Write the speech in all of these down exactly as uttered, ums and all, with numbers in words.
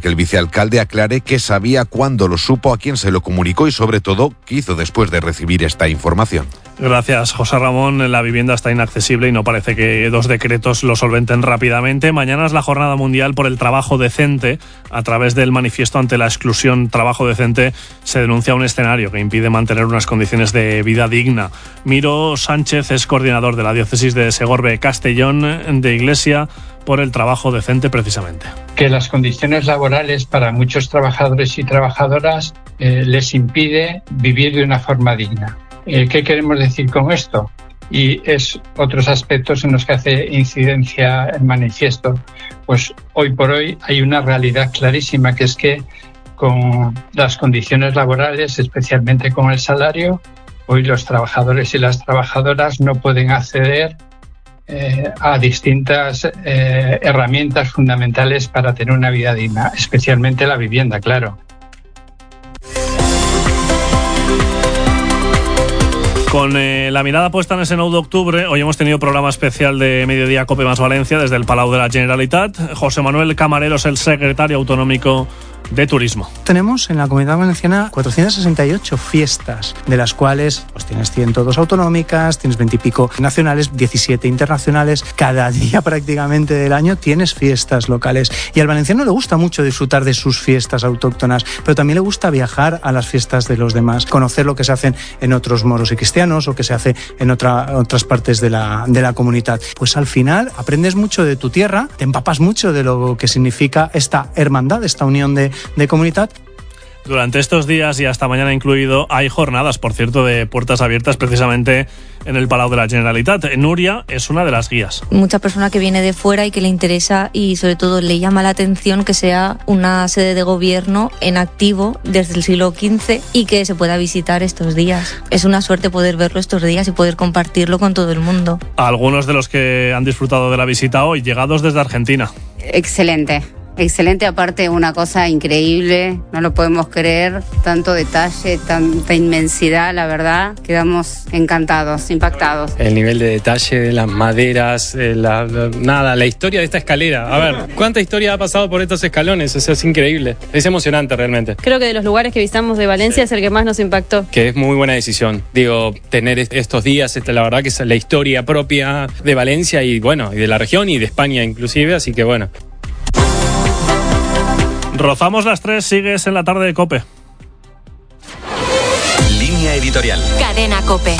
que el vicealcalde aclare qué sabía, cuándo lo supo, a quién se lo comunicó y sobre todo qué hizo después de recibir esta información. Gracias, José Ramón. La vivienda está inaccesible y no parece que dos decretos lo solventen rápidamente. Mañana es la Jornada Mundial por el Trabajo Decente. A través del manifiesto ante la exclusión Trabajo Decente se denuncia un escenario que impide mantener unas condiciones de vida digna. Miro Sánchez es coordinador de la diócesis de Segorbe-Castellón de Iglesia por el Trabajo Decente precisamente. Que las condiciones laborales para muchos trabajadores y trabajadoras eh, les impide vivir de una forma digna. Eh, ¿Qué queremos decir con esto? Y es otros aspectos en los que hace incidencia el manifiesto. Pues hoy por hoy hay una realidad clarísima, que es que con las condiciones laborales, especialmente con el salario, hoy los trabajadores y las trabajadoras no pueden acceder eh, a distintas eh, herramientas fundamentales para tener una vida digna, especialmente la vivienda, claro. Con eh, la mirada puesta en ese nueve de octubre, hoy hemos tenido programa especial de Mediodía COPE más Valencia desde el Palau de la Generalitat. José Manuel Camarero es el secretario autonómico de Turismo. Tenemos en la Comunidad Valenciana cuatrocientas sesenta y ocho fiestas, de las cuales pues, tienes ciento dos autonómicas, tienes veinte y pico nacionales, diecisiete internacionales. Cada día prácticamente del año tienes fiestas locales. Y al valenciano le gusta mucho disfrutar de sus fiestas autóctonas, pero también le gusta viajar a las fiestas de los demás, conocer lo que se hacen en otros moros y cristianos o que se hace en otra, otras partes de la, de la comunidad. Pues al final aprendes mucho de tu tierra, te empapas mucho de lo que significa esta hermandad, esta unión de de comunidad. Durante estos días y hasta mañana incluido hay jornadas, por cierto, de puertas abiertas precisamente en el Palau de la Generalitat. Nuria es una de las guías. Mucha persona que viene de fuera y que le interesa y sobre todo le llama la atención que sea una sede de gobierno en activo desde el siglo quince y que se pueda visitar estos días. Es una suerte poder verlo estos días y poder compartirlo con todo el mundo. Algunos de los que han disfrutado de la visita hoy, llegados desde Argentina. Excelente. Excelente, aparte una cosa increíble, no lo podemos creer, tanto detalle, tanta inmensidad, la verdad, quedamos encantados, impactados. El nivel de detalle de las maderas, la, la, nada, la historia de esta escalera, a ver, ¿cuánta historia ha pasado por estos escalones? O sea, es increíble, es emocionante realmente. Creo que de los lugares que visitamos de Valencia sí. es el que más nos impactó. Que es muy buena decisión, digo, tener estos días, la verdad que es la historia propia de Valencia y bueno, y de la región y de España inclusive, así que bueno. Rozamos las tres, sigues en la tarde de COPE. Línea editorial. Cadena COPE.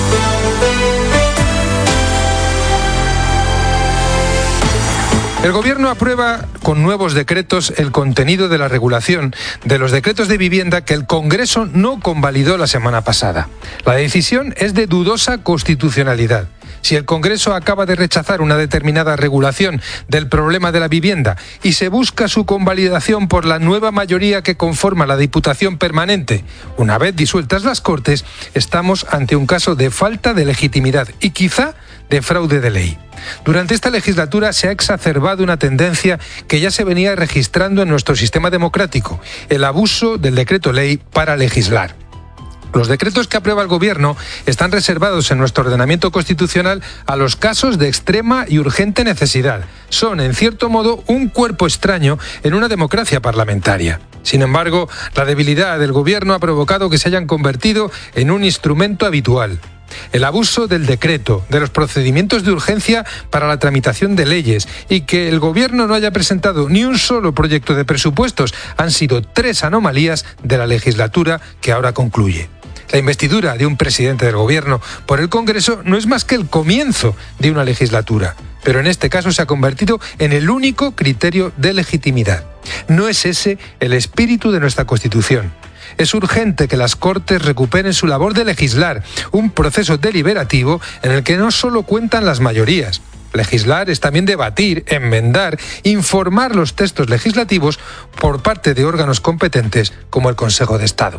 El Gobierno aprueba con nuevos decretos el contenido de la regulación de los decretos de vivienda que el Congreso no convalidó la semana pasada. La decisión es de dudosa constitucionalidad. Si el Congreso acaba de rechazar una determinada regulación del problema de la vivienda y se busca su convalidación por la nueva mayoría que conforma la Diputación Permanente, una vez disueltas las Cortes, estamos ante un caso de falta de legitimidad y quizá de fraude de ley. Durante esta legislatura se ha exacerbado una tendencia que ya se venía registrando en nuestro sistema democrático, el abuso del decreto ley para legislar. Los decretos que aprueba el Gobierno están reservados en nuestro ordenamiento constitucional a los casos de extrema y urgente necesidad. Son, en cierto modo, un cuerpo extraño en una democracia parlamentaria. Sin embargo, la debilidad del Gobierno ha provocado que se hayan convertido en un instrumento habitual. El abuso del decreto, de los procedimientos de urgencia para la tramitación de leyes y que el Gobierno no haya presentado ni un solo proyecto de presupuestos han sido tres anomalías de la legislatura que ahora concluye. La investidura de un presidente del Gobierno por el Congreso no es más que el comienzo de una legislatura, pero en este caso se ha convertido en el único criterio de legitimidad. No es ese el espíritu de nuestra Constitución. Es urgente que las Cortes recuperen su labor de legislar, un proceso deliberativo en el que no solo cuentan las mayorías. Legislar es también debatir, enmendar, informar los textos legislativos por parte de órganos competentes como el Consejo de Estado.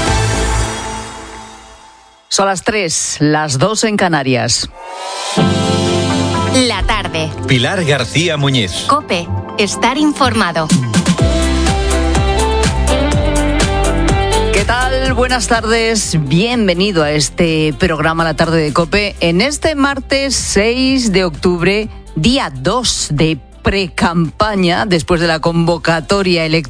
Son las tres, las dos en Canarias. La tarde. Pilar García Muñiz. COPE. Estar informado. ¿Qué tal? Buenas tardes. Bienvenido a este programa La Tarde de COPE en este martes seis de octubre, día dos de precampaña después de la convocatoria electoral.